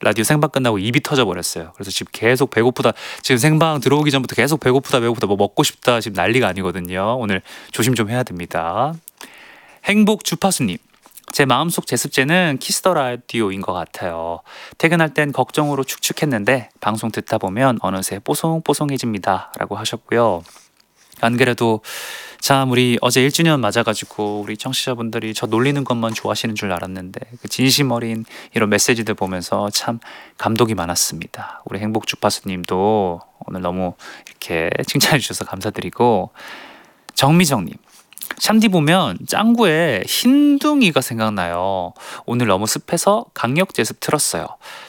라디오 생방 끝나고 입이 터져버렸어요. 그래서 지금 계속 배고프다. 지금 생방 들어오기 전부터 계속 배고프다 뭐 먹고 싶다 지금 난리가 아니거든요. 오늘 조심 좀 해야 됩니다. 행복 주파수님. 제 마음속 제습제는 키스더 라디오인 것 같아요. 퇴근할 땐 걱정으로 축축했는데 방송 듣다 보면 어느새 뽀송뽀송해집니다. 라고 하셨고요. 안 그래도 참 우리 어제 1주년 맞아가지고 우리 청취자분들이 저 놀리는 것만 좋아하시는 줄 알았는데 그 진심 어린 이런 메시지들 보면서 참 감동이 많았습니다. 우리 행복 주파수님도 오늘 너무 이렇게 칭찬해 주셔서 감사드리고, 정미정님. 샴디 보면 짱구의 흰둥이가 생각나요. 오늘 너무 습해서 강력 제습 틀었어요.